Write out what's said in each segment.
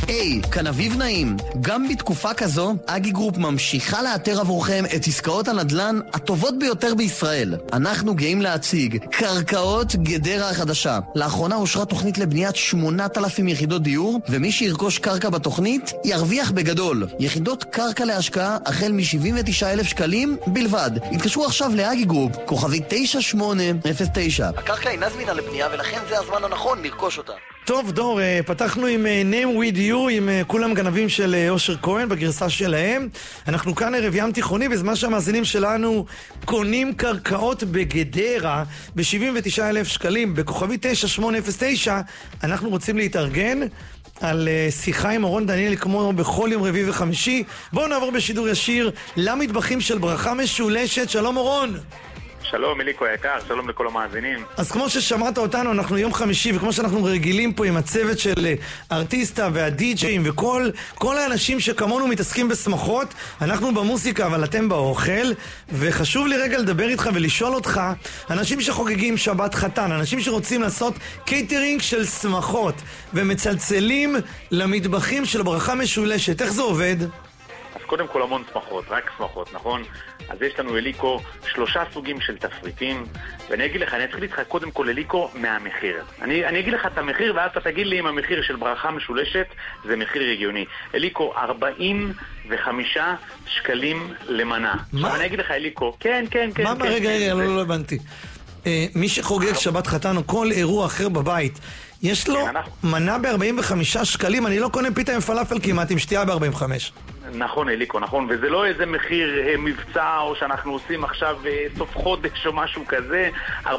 היי, כאן אביב נעים. גם בתקופה כזו, אגי גרופ ממשיכה לאתר עבורכם את עסקאות הנדל"ן הטובות ביותר בישראל. אנחנו גאים להציג קרקעות גדרה החדשה. לאחרונה אושרה תוכנית לבניית 8,000 יחידות דיור, ומי שירכוש קרקע בתוכנית ירוויח בגדול. יחידות קרקע להשקעה החל מ-79,000 שקלים בלבד. התקשרו עכשיו לאגי גרופ, כוכבי 9809. הקרקע אינה זמינה לבנייה ולכן זה הזמן הנכון לרכוש אותה. טוב דור, פתחנו עם Name With You, עם כולם גנבים של אושר כהן בגרסה שלהם. אנחנו כאן ערב ים תיכוני, בזמן שהמאזינים שלנו קונים קרקעות בגדרה ב-79,000 שקלים בכוכבי 9809. אנחנו רוצים להתארגן על שיחה עם אורון דניאל כמו בכל יום רביעי וחמישי. בואו נעבור בשידור ישיר למטבחים של ברכה משולשת. שלום אורון. שלום אליקו היקר, שלום לכל המאזינים. אז כמו ששמעת אותנו, אנחנו יום חמישי, וכמו שאנחנו רגילים פה עם הצוות של ארטיסטה והדי-ג'יים וכל האנשים שכמונו מתעסקים בשמחות, אנחנו במוסיקה אבל אתם באוכל. וחשוב לי רגע לדבר איתך ולשאול אותך, אנשים שחוגגים שבת חתן, אנשים שרוצים לעשות קייטרינג של שמחות ומצלצלים למטבחים של ברכה משולשת, איך זה עובד? אז קודם כל המון שמחות, רק שמחות, נכון? אז יש לנו אליקו 3 סוגים של תפריטים, ואני אגיד לך, אני אתחיל איתך קודם כל אליקו מהמחיר. אני אגיד לך את המחיר ואז אתה תגיד לי אם המחיר של ברכה משולשת זה מחיר רגיוני. אליקו 45 שקלים למנה. מה? אני אגיד לך אליקו, כן. מה? רגע, לא הבנתי. מי שחוגג שבת חתן או כל אירוע אחר בבית, יש לו מנה ב-45 שקלים, אני לא קונה פיתה עם פלאפל כמעט עם שתייה ב-45. נכון אליקו, נכון, וזה לא איזה מחיר מבצע או שאנחנו עושים עכשיו סוף חודש או משהו כזה.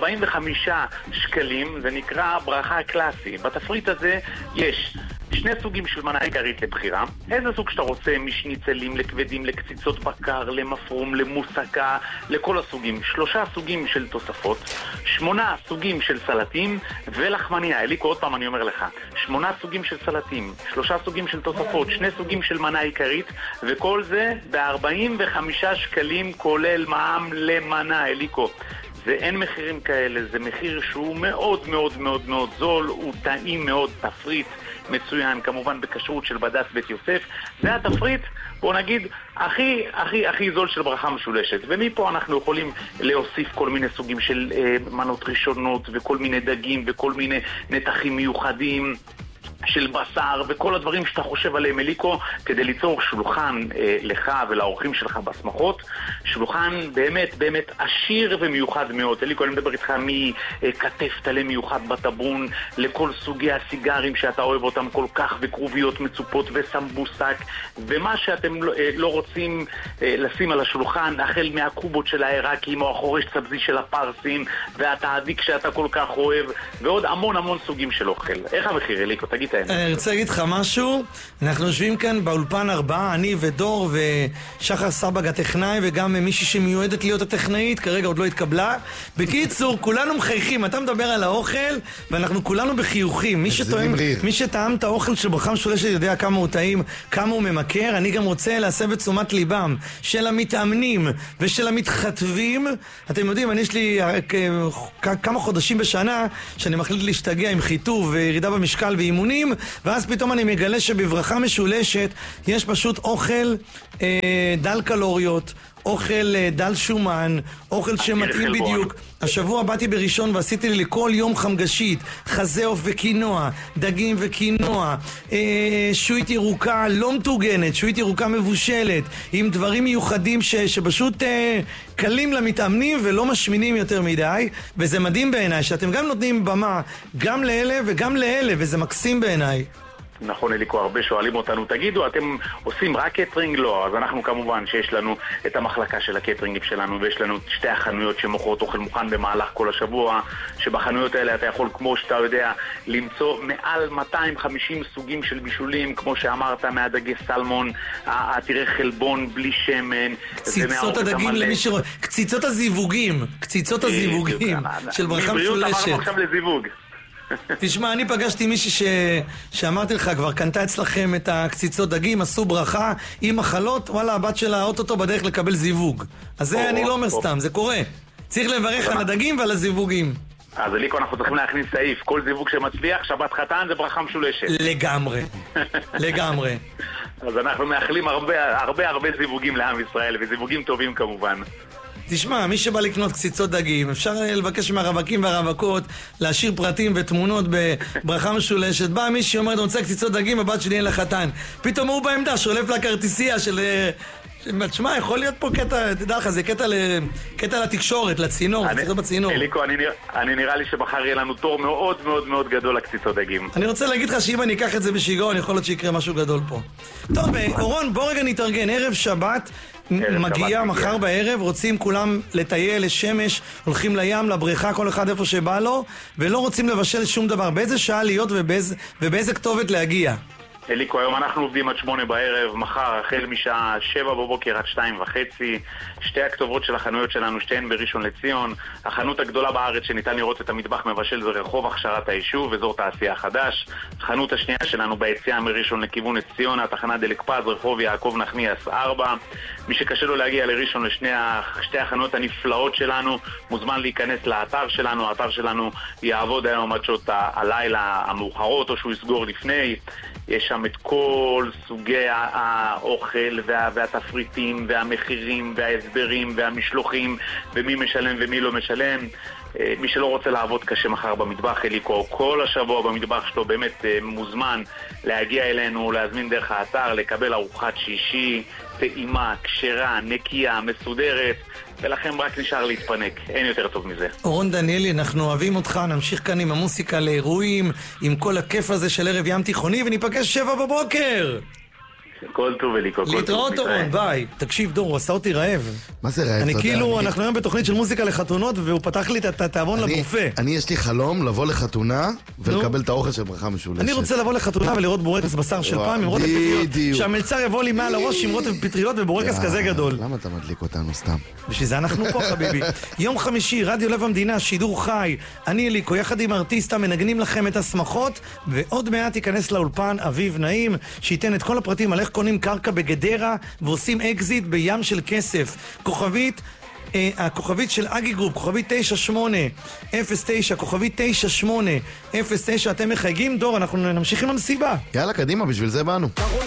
45 שקלים, זה נקרא ברכה קלאסי. בתפריט הזה יש 2 סוגים של מנה עיקרית לבחירה. איזה סוג שאתה רוצה, משניצלים, לכבדים, לקציצות בקר, למפרום, למוסקה, לכל הסוגים. 3 סוגים של תוספות, 8 סוגים של סלטים ולחמניה. אליקו, עוד פעם אני אומר לך, 8 סוגים של סלטים, 3 סוגים של תוספות, 2 סוגים של מנה עיקרית, וכל זה ב-45 שקלים כולל מע"מ למנה. אליקו, זה אין מחירים כאלה, זה מחיר שהוא מאוד מאוד מאוד מאוד זול, הוא טעים מאוד, תפריט מצוין, כמובן בכשרות של בד"ץ בית יוסף. זה התפריט, בוא נגיד, הכי זול של ברכה משולשת. ומפה אנחנו יכולים להוסיף כל מיני סוגים של מנות ראשונות וכל מיני דגים וכל מיני נתחים מיוחדים של בשר וכל הדברים שאתה חושב עליהם אליקו, כדי ליצור שולחן לך ולאורחים שלך בשמחות. שולחן באמת עשיר ומיוחד מאוד. אליקו, אני מדבר איתך מכתף תלה מיוחד בטבון לכל סוגי הסיגרים שאתה אוהב אותם כל כך, וקרוביות מצופות וסמבוסק ומה שאתם לא רוצים לשים על השולחן, החל מהקובות של העיראקים או החורש צבזי של הפרסים והתעדיק שאתה כל כך אוהב, ועוד המון סוגים של אוכל. איך המחיר אליקו? תגיד. אני רוצה להגיד לך משהו. אנחנו יושבים כאן באולפן 4, אני ודור ושחר סבג הטכנאי, וגם מישהי שמיועדת להיות הטכנאית, כרגע עוד לא התקבלה. בקיצור, כולנו מחייכים. אתה מדבר על האוכל ואנחנו כולנו בחיוכים. מי שטעם את האוכל של ברכה משולשת יודע כמה הוא טעים, כמה הוא ממכר. אני גם רוצה להסב את תשומת ליבם של המתאמנים ושל המתחתבים. אתם יודעים, יש לי כמה חודשים בשנה שאני מחליט להשתגע עם חיטוב וירידה במשקל ואימונים, ואז פתאום אני מגלה שבברכה משולשת יש פשוט אוכל דל קלוריות, אוכל דל שומן, אוכל שמתאים בדיוק. השבוע באתי בראשון ועשיתי לי לכל יום חמגשית, חזה עוף וקינוע, דגים וקינוע, שועית ירוקה לא מטוגנת, שועית ירוקה מבושלת, עם דברים מיוחדים שפשוט קלים למתאמנים ולא משמינים יותר מדי. וזה מדהים בעיניי שאתם גם נותנים במה גם לאלה וגם לאלה, וזה מקסים בעיניי. נכון אליקו, הרבה שואלים אותנו, תגידו, אתם עושים רק קטרינג? לא. אז אנחנו כמובן שיש לנו את המחלקה של הקטרינגים שלנו, ויש לנו 2 החנויות שמוכרות אוכל מוכן במהלך כל השבוע, שבחנויות האלה אתה יכול, כמו שאתה יודע, למצוא מעל 250 סוגים של בישולים, כמו שאמרת, מהדגי סלמון, תראה חלבון בלי שמן, קציצות הדגים למי שרואה, קציצות הזיווגים של ברכה משולשת. אמרנו עכשיו לזיווג. תשמע, אני פגשתי מישהי שאמרתי לך, כבר קנתה אצלכם את הקציצות דגים, עשו ברכה עם מחלות, וואלה, הבת שלה אוטוטו בדרך לקבל זיווג. אז זה אני לא אומר סתם, זה קורה. צריך לברך על הדגים ועל הזיווגים. אז אליקו, אנחנו צריכים להכניס סעיף. כל זיווג שמצליח, שבת חתן זה ברכה משולשת. לגמרי. לגמרי. אז אנחנו מאחלים הרבה זיווגים לעם ישראל, וזיווגים טובים כמובן. תשמע, מי שבא לקנות קציצות דגים, אפשר לבקש מהרווקים והרווקות להשאיר פרטים ותמונות בברכה משולשת. בא מי שאומר, אני רוצה קציצות דגים, הבת שלי אין לחתן. פתאום הוא בעמדה, שולף לכרטיסייה של... תשמע, יכול להיות פה קטע, תדע לך, זה קטע לתקשורת, לצינור, קציצות בצינור. אליקו, אני נראה לי שמחר יהיה לנו תור מאוד מאוד מאוד גדול לקציצות דגים. אני רוצה להגיד לך שאם אני אקח את זה בשיגעון, יכול להיות שיקרה משהו גדול פה. טוב, אורון, בוא רגע נתארגן, ערב שבת מגיע מחר בערב, רוצים כולם לטייל, לשמש, הולכים לים, לבריכה, כל אחד איפה שבא לו, ולא רוצים לבשל שום דבר. באיזה שעה להיות ובאיזה כתובת להגיע? אליקו, היום אנחנו עובדים עד 8 בערב, מחר החל משעה 7 בבוקר עד 2:30. שתי הכתובות של החנויות שלנו, שתיהן בראשון לציון. החנות הגדולה בארץ שניתן לראות את המטבח מבשל זה רחוב הכשרת היישוב, אזור תעשייה חדש. החנות השנייה שלנו ביציאה מראשון לכיוון ציון, התחנה דלק פז, רחוב יעקב נחמיאס 4. מי שקשה לו להגיע לראשון לשתי החנויות הנפלאות שלנו, מוזמן להיכנס לאתר שלנו. האתר שלנו יעבוד היום עד שעות הלילה המאוחרות, או שהוא יסגור לפני. יש שם את כל סוגי האוכל והתפריטים והמחירים וההסברים והמשלוחים ומי משלם ומי לא משלם. מי שלא רוצה לעבוד קשה מחר במטבח, אליקו, כל השבוע במטבח שלו, באמת מוזמן להגיע אלינו, להזמין דרך האתר, לקבל ארוחת שישי, טעימה, כשרה, נקייה, מסודרת, ולכם רק נשאר להתפנק, אין יותר טוב מזה. אורון דניאלי, אנחנו אוהבים אותך, נמשיך כאן עם המוסיקה לאירועים, עם כל הכיף הזה של ערב ים תיכוני, וניפגש 7 בבוקר. כל טוב אליקו, כל טוב. להתראות אורון, ביי. תקשיב דור, הוא עשה אותי רעב. מה זה רעב? אני כאילו, אנחנו היום בתוכנית של מוזיקה לחתונות, והוא פתח לי את התאבון לבופה. יש לי חלום לבוא לחתונה ולקבל את האוכל של ברכה משולשת. אני רוצה לבוא לחתונה ולראות בורקס בשר של פעם עם רוטב פטריות. שהמלצר יבוא לי מעל הראש עם רוטב פטריות ובורקס כזה גדול. למה אתה מדליק אותנו סתם? בשביל זה אנחנו פה חביבי. יום חמישי, רדיו לב המדינה, שידור חי. אני אליקו, יחד עם ארטיסטה, מנגנים לכם את השמחות, ועוד מעט ייכנס לאולפן אביב נעים, שייתן את כל הפרטים על איך קונים קרקע בגדרה ועושים אקזיט בים של כסף. הכוכבית של אגי גרופ, כוכבית 9809, כוכבית 9809, אתם מחייגים דור, אנחנו נמשיך עם המסיבה. יאללה, קדימה, בשביל זה באנו.